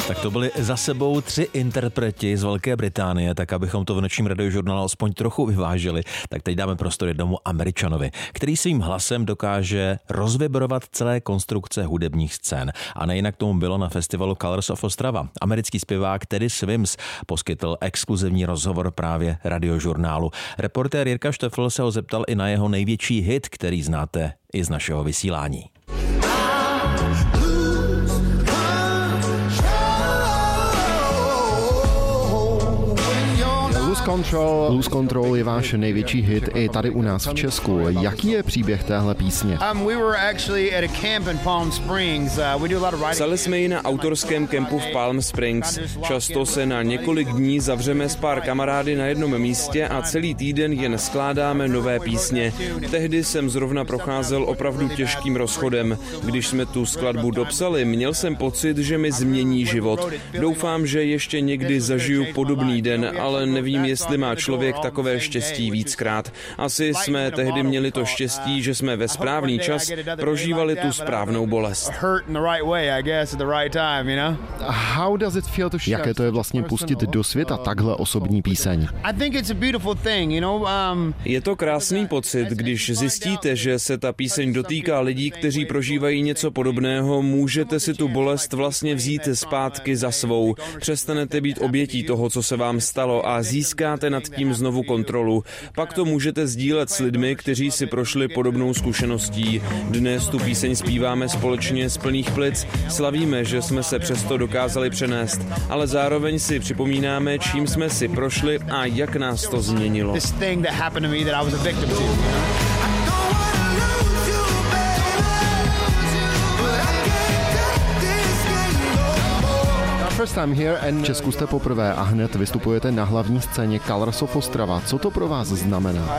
Tak to byli za sebou 3 interpreti z Velké Británie, tak abychom to v nočním radiožurnálu aspoň trochu vyvážili, tak teď dáme prostor jednomu Američanovi, který svým hlasem dokáže rozvibrovat celé konstrukce hudebních scén. A nejinak tomu bylo na festivalu Colors of Ostrava. Americký zpěvák Teddy Swims poskytl exkluzivní rozhovor právě radiožurnálu. Reportér Jirka Štefl se ho zeptal i na jeho největší hit, který znáte i z našeho vysílání. Lose Control je váš největší hit i tady u nás v Česku. Jaký je příběh téhle písně? Psali jsme ji na autorském kempu v Palm Springs. Často se na několik dní zavřeme s pár kamarády na jednom místě a celý týden jen skládáme nové písně. Tehdy jsem zrovna procházel opravdu těžkým rozchodem. Když jsme tu skladbu dopsali, měl jsem pocit, že mi změní život. Doufám, že ještě někdy zažiju podobný den, ale nevím, jestli má člověk takové štěstí víckrát. Asi jsme tehdy měli to štěstí, že jsme ve správný čas prožívali tu správnou bolest. Jaké to je vlastně pustit do světa takhle osobní píseň? Je to krásný pocit, když zjistíte, že se ta píseň dotýká lidí, kteří prožívají něco podobného, můžete si tu bolest vlastně vzít zpátky za svou. Přestanete být obětí toho, co se vám stalo a získáte nad tím znovu kontrolu. Pak to můžete sdílet s lidmi, kteří si prošli podobnou zkušeností. Dnes tu píseň zpíváme společně z plných plic, slavíme, že jsme se přesto dokázali přenést, ale zároveň si připomínáme, čím jsme si prošli a jak nás to změnilo. V Česku jste poprvé a hned vystupujete na hlavní scéně Colors of Ostrava. Co to pro vás znamená?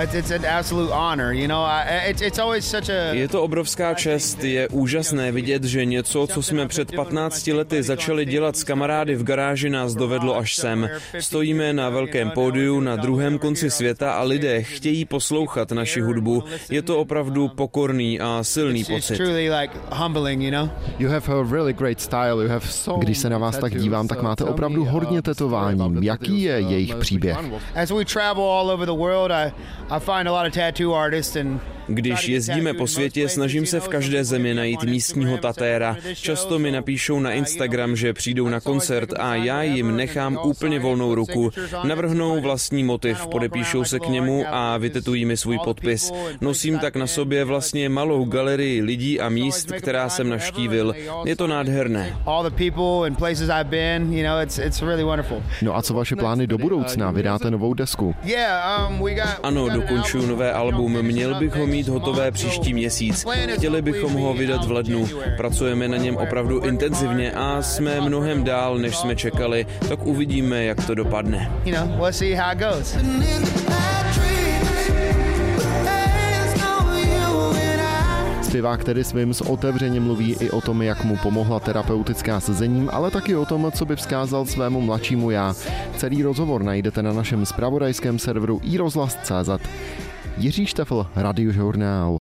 Je to obrovská čest, je úžasné vidět, že něco, co jsme před 15 lety začali dělat s kamarády v garáži, nás dovedlo až sem. Stojíme na velkém pódiu na druhém konci světa a lidé chtějí poslouchat naši hudbu. Je to opravdu pokorný a silný pocit. Když se na vás tak dívám, tak máte opravdu hodně tetování. Jaký je jejich příběh? Když jezdíme po světě, snažím se v každé zemi najít místního tatéra. Často mi napíšou na Instagram, že přijdou na koncert a já jim nechám úplně volnou ruku. Navrhnou vlastní motiv, podepíšou se k němu a vytetují mi svůj podpis. Nosím tak na sobě vlastně malou galerii lidí a míst, která jsem navštívil. Je to nádherné. No a co vaše plány do budoucna? Vydáte novou desku? Ano, dokončuju nové album. Měl bych ho mít hotové příští měsíc. Chtěli bychom ho vydat v lednu. Pracujeme na něm opravdu intenzivně a jsme mnohem dál, než jsme čekali. Tak uvidíme, jak to dopadne. Zpěvák Teddy Swims otevřeně mluví i o tom, jak mu pomohla terapeutická sezením, ale taky o tom, co by vzkázal svému mladšímu já. Celý rozhovor najdete na našem zpravodajském serveru iRozhlas.cz. Jiří Štefl, Radiožurnál.